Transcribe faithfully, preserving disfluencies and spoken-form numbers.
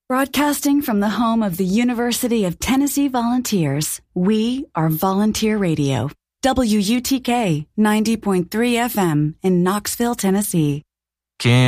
Broadcasting from the home of the University of Tennessee Volunteers, we are Volunteer Radio. W U T K ninety point three F M in Knoxville, Tennessee. Can